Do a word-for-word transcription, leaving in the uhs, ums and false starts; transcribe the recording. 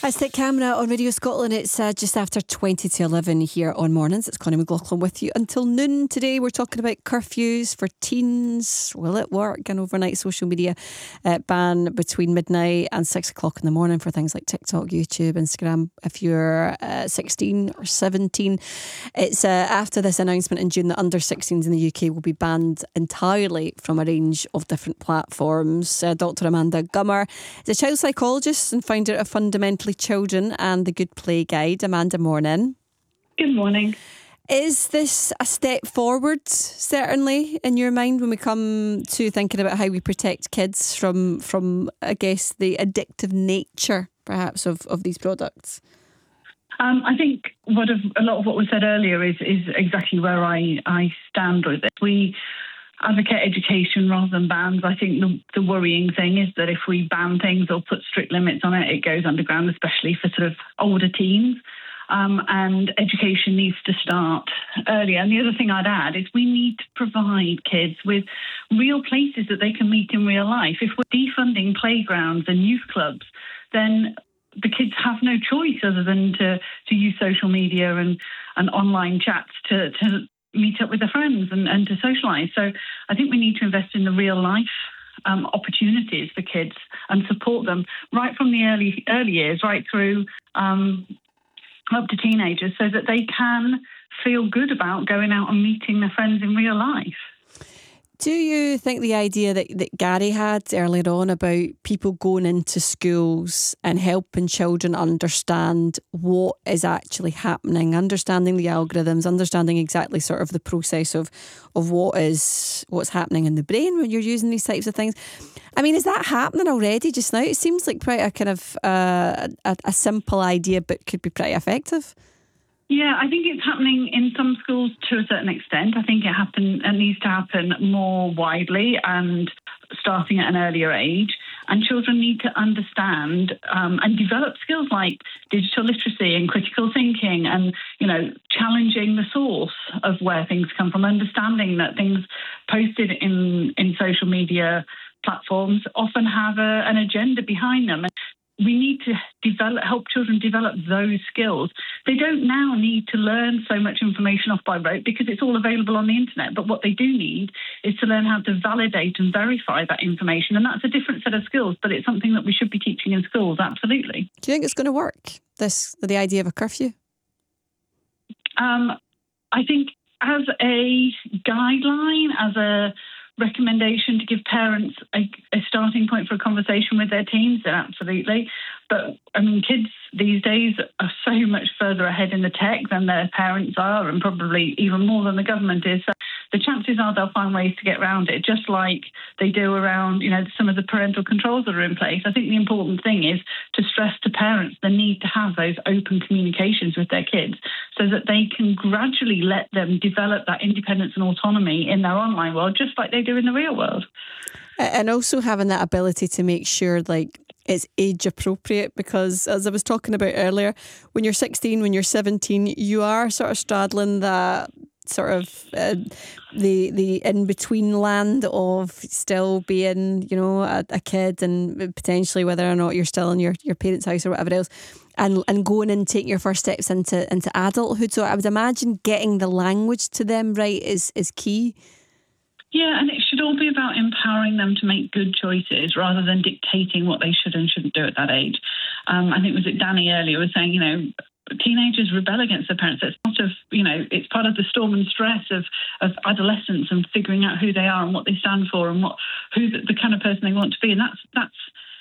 That's Tech Camera on Radio Scotland. It's uh, just after twenty to eleven here on Mornings. It's Connie McLaughlin with you until noon today. We're talking about curfews for teens. Will it work? An overnight social media uh, ban between midnight and six o'clock in the morning for things like TikTok, YouTube, Instagram. If you're uh, sixteen or seventeen, it's uh, after this announcement in June that under sixteens in the U K will be banned entirely from a range of different platforms. Uh, Doctor Amanda Gummer is a child psychologist and founder of Fundamentally Children and the Good Play Guide. Amanda, morning. Good morning. Is this a step forward, certainly, in your mind when we come to thinking about how we protect kids from, from I guess, the addictive nature, perhaps, of, of these products? Um, I think what of, a lot of what was said earlier is, is exactly where I, I stand with it. We advocate education rather than bans. I think the, the worrying thing is that if we ban things or put strict limits on it, it goes underground, especially for sort of older teens. Um, and education needs to start earlier. And the other thing I'd add is we need to provide kids with real places that they can meet in real life. If we're defunding playgrounds and youth clubs, then the kids have no choice other than to, to use social media and, and online chats to, to meet up with their friends and, and to socialise. So I think we need to invest in the real life um, opportunities for kids and support them right from the early early years, right through um, up to teenagers, so that they can feel good about going out and meeting their friends in real life. Do you think the idea that, that Gary had earlier on about people going into schools and helping children understand what is actually happening, understanding the algorithms, understanding exactly sort of the process of, of what is what's happening in the brain when you're using these types of things? I mean, is that happening already just now? It seems like quite a kind of uh, a, a simple idea, but could be pretty effective. Yeah, I think it's happening in some schools to a certain extent. I think it happen it needs to happen more widely and starting at an earlier age. And children need to understand um, and develop skills like digital literacy and critical thinking and, you know, challenging the source of where things come from, understanding that things posted in, in social media platforms often have a, an agenda behind them. And we need to develop, help children develop those skills. They don't now need to learn so much information off by rote because it's all available on the internet. But what they do need is to learn how to validate and verify that information. And that's a different set of skills, but it's something that we should be teaching in schools, absolutely. Do you think it's going to work, this the idea of a curfew? Um, I think as a guideline, as a recommendation to give parents a, a starting point for a conversation with their teens, then absolutely. But I mean, kids these days are so much further ahead in the tech than their parents are, and probably even more than the government is. So the chances are they'll find ways to get around it, just like they do around, you know, some of the parental controls that are in place. I think the important thing is to stress to parents the need to have those open communications with their kids so that they can gradually let them develop that independence and autonomy in their online world, just like they do in the real world. And also having that ability to make sure, like, it's age appropriate, because as I was talking about earlier, when you're sixteen, when you're seventeen, you are sort of straddling that sort of uh, the the in between land of still being, you know, a, a kid and potentially whether or not you're still in your, your parents' house or whatever else, and and going and taking your first steps into into adulthood. So I would imagine getting the language to them right is is key. Yeah, and it should all be about empowering them to make good choices rather than dictating what they should and shouldn't do at that age. Um, I think was it Danny earlier was saying, you know, teenagers rebel against their parents. It's part of, you know, it's part of the storm and stress of, of adolescence and figuring out who they are and what they stand for and what who the, the kind of person they want to be. And that's that's